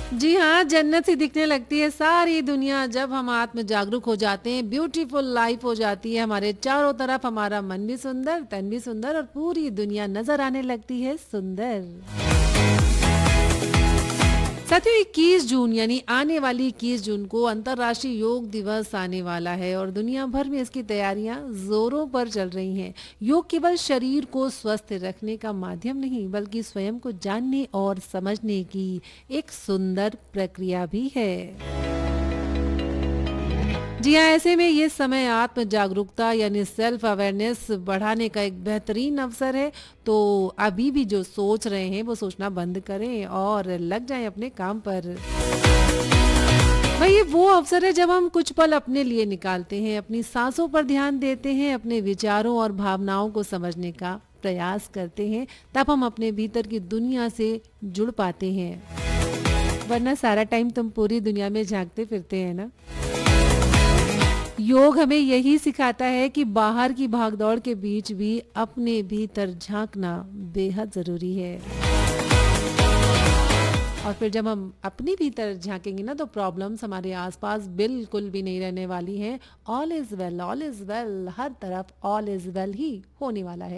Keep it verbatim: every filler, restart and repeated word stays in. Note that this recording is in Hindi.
जी हाँ, जन्नत सी दिखने लगती है सारी दुनिया जब हम आत्म जागरूक हो जाते हैं। ब्यूटीफुल लाइफ हो जाती है हमारे चारों तरफ, हमारा मन भी सुंदर, तन भी सुंदर और पूरी दुनिया नजर आने लगती है सुंदर। साथियों, इक्कीस जून यानी आने वाली इक्कीस जून को अंतर्राष्ट्रीय योग दिवस आने वाला है और दुनिया भर में इसकी तैयारियां जोरों पर चल रही हैं। योग केवल शरीर को स्वस्थ रखने का माध्यम नहीं, बल्कि स्वयं को जानने और समझने की एक सुंदर प्रक्रिया भी है। जी हाँ, ऐसे में ये समय आत्म जागरूकता यानी सेल्फ अवेयरनेस बढ़ाने का एक बेहतरीन अवसर है। तो अभी भी जो सोच रहे हैं वो सोचना बंद करें और लग जाएं अपने काम पर। भाई, ये वो अवसर है जब हम कुछ पल अपने लिए निकालते हैं, अपनी सांसों पर ध्यान देते हैं, अपने विचारों और भावनाओं को समझने का प्रयास करते हैं। तब हम अपने भीतर की दुनिया से जुड़ पाते हैं, वरना सारा टाइम तुम पूरी दुनिया में झांकते फिरते हैं ना। योग हमें यही सिखाता है कि बाहर की भागदौड़ के बीच भी अपने भीतर झांकना बेहद जरूरी है। और फिर जब हम अपने भीतर झांकेंगे ना, तो प्रॉब्लम्स हमारे आसपास बिल्कुल भी नहीं रहने वाली हैं। All is well, all is well, हर तरफ ऑल इज वेल ही होने वाला है।